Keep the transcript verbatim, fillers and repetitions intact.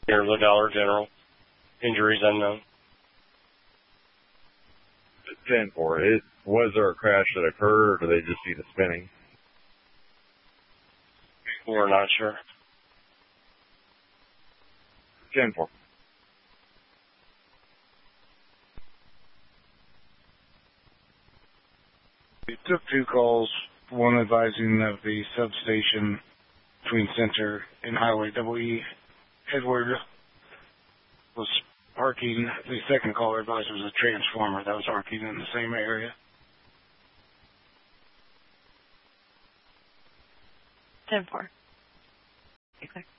Near the Dollar General. Injuries unknown. ten four. It, was there a crash that occurred, or do they just see the spinning? We're not sure. ten four. We took two calls, one advising that the substation between Center and Highway double E Edward was parking. The second caller advised it was a transformer that was parking in the same area. ten four. Okay.